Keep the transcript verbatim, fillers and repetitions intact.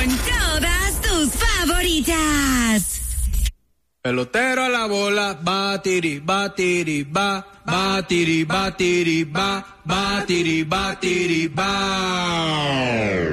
con todas tus favoritas. Pelotero a la bola, batiri, batiri, ba, batiri, batiri, ba, batiri, batiri, ba.